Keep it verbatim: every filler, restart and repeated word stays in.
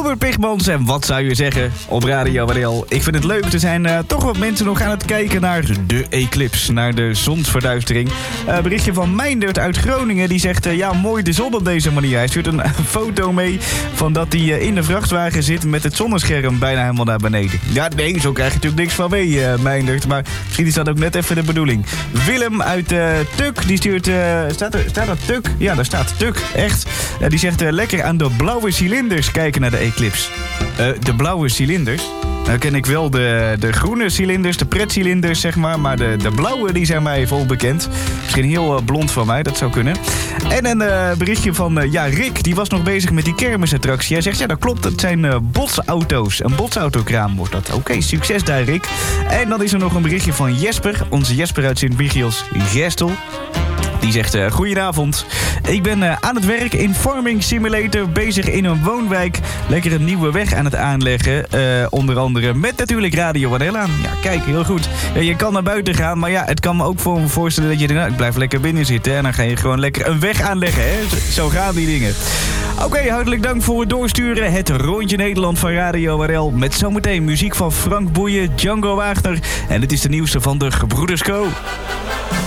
Robert Pigmans en wat zou je zeggen op Radio W L. Ik vind het leuk, er zijn uh, toch wat mensen nog aan het kijken naar de eclipse, naar de zonsverduistering. Uh, berichtje van Meindert uit Groningen, die zegt, uh, ja, mooi de zon op deze manier. Hij stuurt een foto mee van dat hij uh, in de vrachtwagen zit met het zonnescherm bijna helemaal naar beneden. Ja, nee, zo krijg je natuurlijk niks van mee, uh, Meindert, maar misschien is dat ook net even de bedoeling. Willem uit uh, Tuk, die stuurt, uh, staat, er, staat dat Tuk? Ja, daar staat Tuk, echt. Uh, die zegt, uh, lekker aan de blauwe cilinders kijken naar de eclipse. Uh, de blauwe cilinders? Nou ken ik wel de, de groene cilinders, de pretcilinders, zeg maar. Maar de, de blauwe, die zijn mij vol bekend. Misschien heel uh, blond van mij, dat zou kunnen. En een uh, berichtje van, uh, ja, Rick, die was nog bezig met die kermisattractie. Hij zegt, ja, dat klopt, dat zijn uh, botsauto's. Een botsautokraam wordt dat. Oké, okay, succes daar, Rick. En dan is er nog een berichtje van Jesper, onze Jesper uit Sint-Michiels Gestel. Die zegt, uh, goedenavond. Ik ben uh, aan het werk in Farming Simulator, bezig in een woonwijk. Lekker een nieuwe weg aan het aanleggen. Uh, onder andere met natuurlijk Radio W L aan. Ja, kijk, heel goed. Ja, je kan naar buiten gaan, maar ja, het kan me ook voor me voorstellen dat je denkt, nou, ik blijf lekker binnen zitten. En dan ga je gewoon lekker een weg aanleggen, hè. Zo gaan die dingen. Oké, okay, hartelijk dank voor het doorsturen. Het Rondje Nederland van Radio W L. Met zometeen muziek van Frank Boeien, Django Wagner. En dit is de nieuwste van de Gebroeders Co.